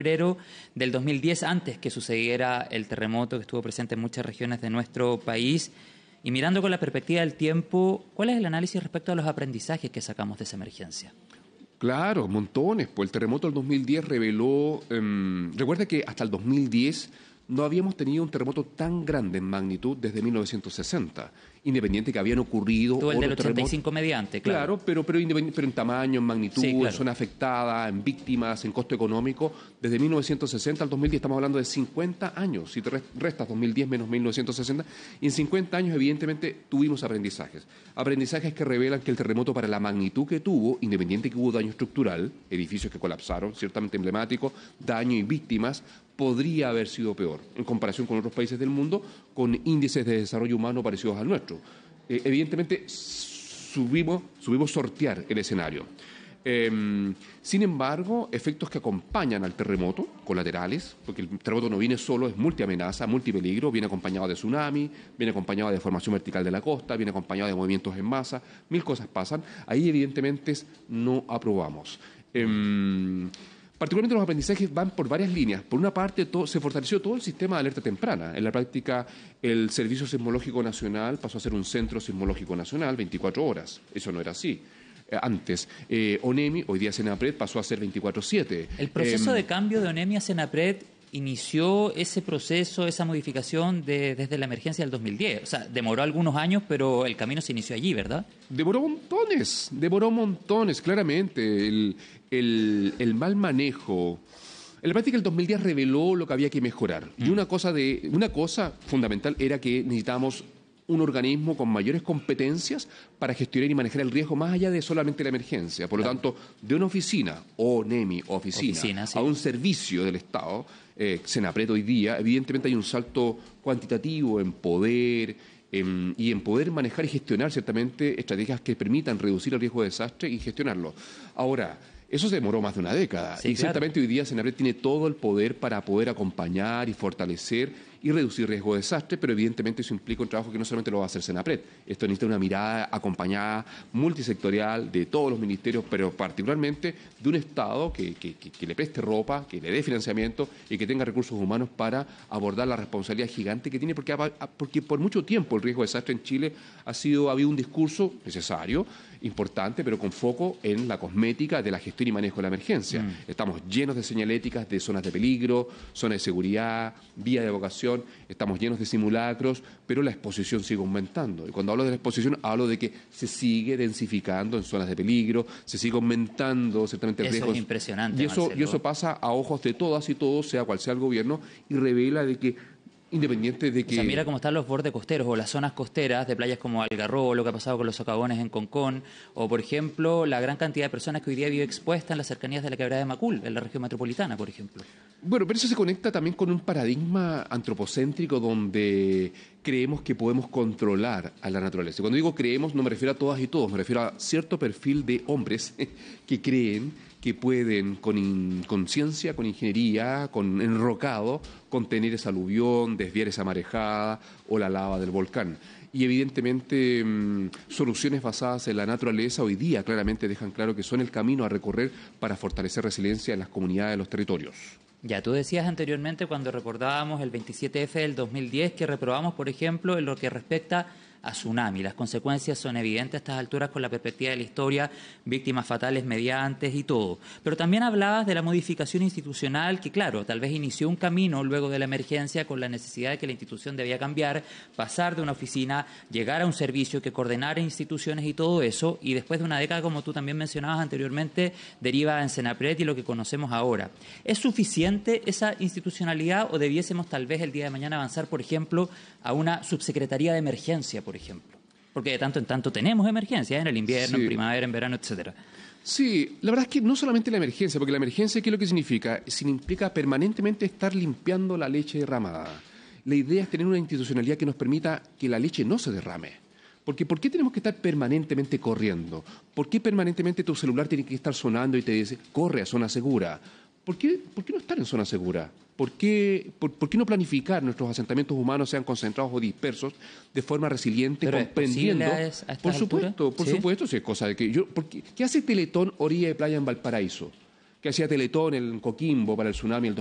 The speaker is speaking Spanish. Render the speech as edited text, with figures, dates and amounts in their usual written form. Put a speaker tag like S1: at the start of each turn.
S1: febrero del 2010, antes que sucediera el terremoto que estuvo presente en muchas regiones de nuestro país. Y mirando con la perspectiva del tiempo, ¿cuál es el análisis respecto a los aprendizajes que sacamos de esa emergencia?
S2: Claro, montones. Pues el terremoto del 2010 reveló... recuerda que hasta el 2010 no habíamos tenido un terremoto tan grande en magnitud desde 1960, independiente que habían ocurrido
S1: Tuvo el del
S2: otros
S1: 85
S2: terremotos.
S1: mediante, claro.
S2: Claro, pero en tamaño, en magnitud,
S1: Sí, claro.
S2: en zona afectada, en víctimas, en costo económico, desde 1960 al 2010 estamos hablando de 50 años. Si te restas 2010 menos 1960, y en 50 años evidentemente tuvimos aprendizajes. Aprendizajes que revelan que el terremoto, para la magnitud que tuvo, independiente que hubo daño estructural, edificios que colapsaron, ciertamente emblemático, daño y víctimas, podría haber sido peor en comparación con otros países del mundo con índices de desarrollo humano parecidos al nuestro. Evidentemente subimos sortear el escenario. Sin embargo, efectos que acompañan al terremoto, colaterales, porque el terremoto no viene solo, es multiamenaza, multipeligro, viene acompañado de tsunami, viene acompañado de deformación vertical de la costa, viene acompañado de movimientos en masa, mil cosas pasan. Ahí evidentemente no aprobamos. Particularmente los aprendizajes van por varias líneas. Por una parte, se fortaleció todo el sistema de alerta temprana. En la práctica, el Servicio Sismológico Nacional pasó a ser un centro sismológico nacional 24 horas. Eso no era así antes. ONEMI, hoy día Senapred, pasó a ser 24/7.
S1: El proceso de cambio de ONEMI a Senapred inició ese proceso, esa modificación desde la emergencia del 2010. O sea, demoró algunos años, pero el camino se inició allí, ¿verdad?
S2: Demoró montones, claramente. El mal manejo. En la práctica, el 2010 reveló lo que había que mejorar. Y una cosa fundamental era que necesitábamos un organismo con mayores competencias para gestionar y manejar el riesgo más allá de solamente la emergencia. Por lo tanto, de una oficina, ONEMI, oficina sí, a un servicio del Estado, Senapred hoy día, evidentemente hay un salto cuantitativo en poder y en poder manejar y gestionar ciertamente estrategias que permitan reducir el riesgo de desastre y gestionarlo. Ahora, eso se demoró más de una década y ciertamente hoy día Senapred tiene todo el poder para poder acompañar y fortalecer y reducir riesgo de desastre, pero evidentemente eso implica un trabajo que no solamente lo va a hacer Senapred. Esto necesita una mirada acompañada, multisectorial, de todos los ministerios, pero particularmente de un Estado que le preste ropa, que le dé financiamiento y que tenga recursos humanos para abordar la responsabilidad gigante que tiene, porque por mucho tiempo el riesgo de desastre en Chile ha habido un discurso necesario, importante, pero con foco en la cosmética de la gestión y manejo de la emergencia. Estamos llenos de señaléticas de zonas de peligro, zonas de seguridad, vía de evacuación, estamos llenos de simulacros, pero la exposición sigue aumentando. Y cuando hablo de la exposición, hablo de que se sigue densificando en zonas de peligro, se sigue aumentando ciertamente el riesgo.
S1: Eso es impresionante,
S2: y eso pasa a ojos de todas y todos, sea cual sea el gobierno, y revela de que independiente de que...
S1: O sea, mira cómo están los bordes costeros o las zonas costeras de playas como Algarrobo, lo que ha pasado con los socavones en Concón, o por ejemplo, la gran cantidad de personas que hoy día vive expuesta en las cercanías de la quebrada de Macul, en la región metropolitana, por ejemplo.
S2: Bueno, pero eso se conecta también con un paradigma antropocéntrico donde creemos que podemos controlar a la naturaleza. Y cuando digo creemos, no me refiero a todas y todos, me refiero a cierto perfil de hombres que creen que pueden con ciencia, con ingeniería, con enrocado, contener esa aluvión, desviar esa marejada o la lava del volcán. Y evidentemente soluciones basadas en la naturaleza hoy día claramente dejan claro que son el camino a recorrer para fortalecer resiliencia en las comunidades de los territorios.
S1: Ya, tú decías anteriormente cuando recordábamos el 27F del 2010 que reprobamos, por ejemplo, en lo que respecta a tsunami. Las consecuencias son evidentes a estas alturas con la perspectiva de la historia, víctimas fatales mediantes y todo. Pero también hablabas de la modificación institucional que, claro, tal vez inició un camino luego de la emergencia con la necesidad de que la institución debía cambiar, pasar de una oficina, llegar a un servicio que coordinara instituciones y todo eso, y después de una década, como tú también mencionabas anteriormente, deriva en Senapred y lo que conocemos ahora. ¿Es suficiente esa institucionalidad o debiésemos tal vez el día de mañana avanzar, por ejemplo, a una subsecretaría de emergencia, por ejemplo? Porque de tanto en tanto tenemos emergencias en el invierno, en primavera, en verano, etcétera.
S2: Sí, la verdad es que no solamente la emergencia, porque la emergencia, ¿qué es lo que significa? Implica permanentemente estar limpiando la leche derramada. La idea es tener una institucionalidad que nos permita que la leche no se derrame. Porque ¿por qué tenemos que estar permanentemente corriendo? ¿Por qué permanentemente tu celular tiene que estar sonando y te dice, corre a zona segura? ¿Por qué no estar en zona segura? ¿Por qué no planificar nuestros asentamientos humanos sean concentrados o dispersos de forma resiliente,
S1: pero
S2: comprendiendo?
S1: ¿Es posible a
S2: Por supuesto, si es cosa de que ¿qué hace Teletón orilla de playa en Valparaíso? que hacía Teletón en Coquimbo para el tsunami del